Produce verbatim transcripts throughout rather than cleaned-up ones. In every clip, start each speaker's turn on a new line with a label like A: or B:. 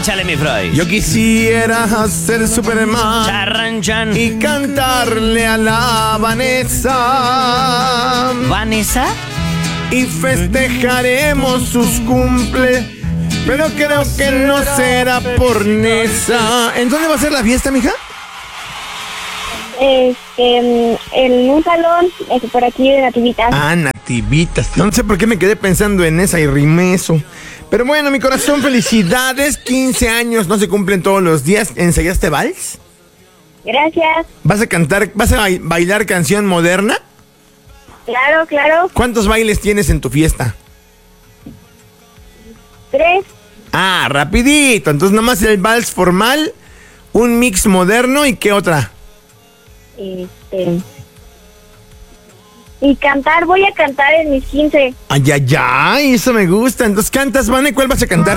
A: Échale, mi Freud.
B: Yo quisiera ser Superman
A: Charranchan.
B: y cantarle a la Vanessa.
A: ¿Vanessa?
B: Y festejaremos sus cumple, pero creo que no será por Nesa. ¿En dónde va a ser la fiesta, mija?
C: Este, en un salón, este, por aquí de Nativitas.
B: Ah, Nativitas. No sé por qué me quedé pensando en esa y rimé eso. Pero bueno, mi corazón, felicidades. quince años no se cumplen todos los días. ¿Ensayaste vals?
C: Gracias.
B: ¿Vas a cantar, vas a bailar canción moderna?
C: Claro, claro.
B: ¿Cuántos bailes tienes en tu fiesta?
C: Tres.
B: Ah, rapidito. Entonces nomás el vals formal, un mix moderno y ¿qué otra?
C: Este... Y cantar, voy a cantar en mis quince.
B: Ay, ay, ay, eso me gusta. Entonces cantas, Vane, ¿cuál vas a cantar?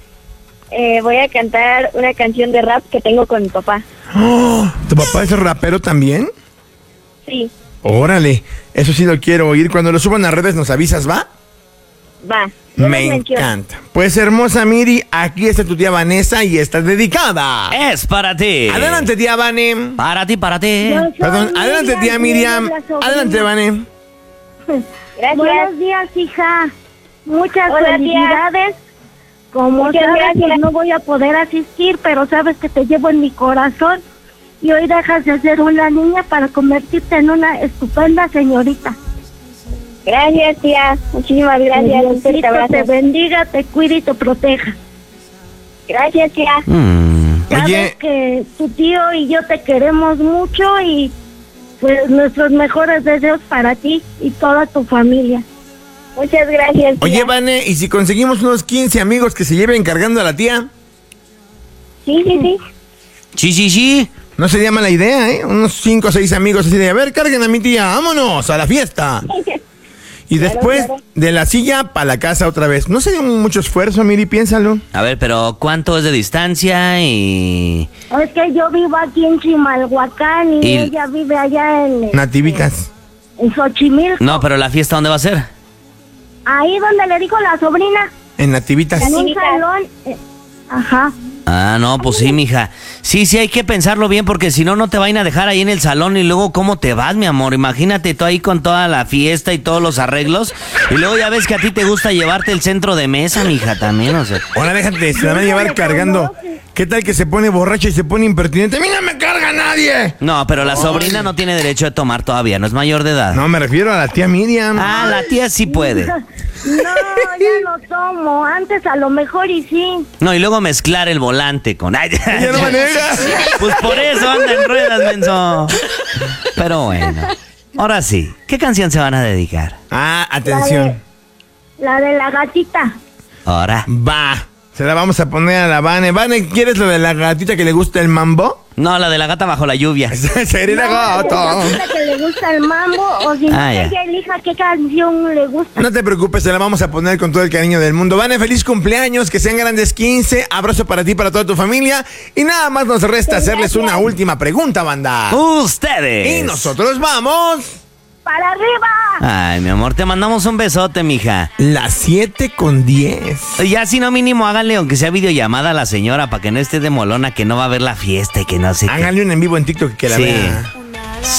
C: Eh, voy a cantar una canción de rap que tengo con mi papá.
B: Oh, ¿tu papá es rapero también?
C: Sí.
B: Órale, eso sí lo quiero oír. Cuando lo suban a redes nos avisas, ¿va?
C: Va. Yo
B: Me
C: los menciono.
B: encanta. Pues hermosa Miri, aquí está tu tía Vanessa y está dedicada.
A: Es para ti.
B: Adelante, tía Vane.
A: Para ti, para ti.
D: Yo soy
B: Perdón, adelante, tía Miriam.
D: la sobrina.
B: Adelante, Vane.
C: Gracias.
D: Buenos días, hija. Muchas
C: Hola, tía.
D: felicidades. Como
C: Muchas
D: sabes,
C: gracias.
D: pues no voy a poder asistir, pero sabes que te llevo en mi corazón. Y hoy dejas de ser una niña para convertirte en una estupenda señorita.
C: Gracias, tía. Muchísimas
D: Que
C: gracias. Un fuerte
D: Diosito
C: abrazo.
D: te bendiga, te cuide y te proteja.
C: Gracias, tía.
A: Mm.
D: Sabes
B: Oye,
D: que tu tío y yo te queremos mucho y pues nuestros mejores deseos para ti y toda tu familia.
C: Muchas gracias, tía.
B: oye, Vane, ¿y si conseguimos unos quince amigos que se lleven cargando a la tía?
C: Sí, sí, sí.
A: Sí, sí, sí.
B: No sería mala idea, ¿eh? Unos cinco o seis amigos así de, a ver, carguen a mi tía, vámonos a la fiesta. Y
C: Claro,
B: después
C: claro.
B: de la silla para la casa otra vez. No sería mucho esfuerzo, Miri, piénsalo.
A: A ver, pero ¿cuánto es de distancia? Y...
D: Es que yo vivo aquí en Chimalhuacán y,
A: Y-
D: ella vive allá en,
B: Nativitas.
D: en Xochimilco.
A: No, pero la fiesta, ¿dónde va a ser?
D: Ahí donde le dijo la sobrina,
B: En Nativitas.
D: en un
C: Nativitas.
D: salón. eh, ajá.
A: Ah, no, pues sí, mija. Sí, sí, hay que pensarlo bien porque si no, no te vayan a dejar ahí en el salón y luego, ¿cómo te vas, mi amor? Imagínate tú ahí con toda la fiesta y todos los arreglos y luego ya ves que a ti te gusta llevarte el centro de mesa, mija, también, o sea.
B: Ahora déjate, se la van a llevar cargando. ¿Qué tal que se pone borracha y se pone impertinente? ¡A mí no me carga nadie!
A: No, pero la sobrina no tiene derecho de tomar todavía, no es mayor de edad.
B: No, me refiero a la tía Miriam.
A: Ah, la tía sí puede.
D: No, ya no tomo. Antes a lo mejor y sí.
A: No, y luego mezclar el volante con... Ay,
B: ¡Ya no maneja!
A: pues por eso anda en ruedas, menso. Pero bueno, ahora sí, ¿qué canción se van a dedicar?
B: Ah, atención.
D: La de la gatita.
A: Ahora.
B: Va. Se la vamos a poner a la Vane. Vane, ¿quieres lo de la gatita que le gusta el mambo?
A: No, la de la gata bajo la lluvia.
B: Sería
D: La
B: gato.
D: gatita que le gusta el mambo o si no,
A: Ah,
D: que
A: ya.
D: ella elija qué canción le gusta.
B: No te preocupes, se la vamos a poner con todo el cariño del mundo. Vane, feliz cumpleaños, que sean grandes quince. Abrazo para ti, para toda tu familia. Y nada más nos resta hacerles una última pregunta, banda.
A: Ustedes.
B: Y nosotros vamos.
D: ¡Para arriba!
A: Ay, mi amor, te mandamos un besote, mija.
B: Las siete con diez.
A: Ya si no mínimo háganle aunque sea videollamada a la señora para que no esté de molona que no va a ver la fiesta y que no sé qué.
B: Háganle un en vivo en TikTok que la
A: Sí.
B: vea.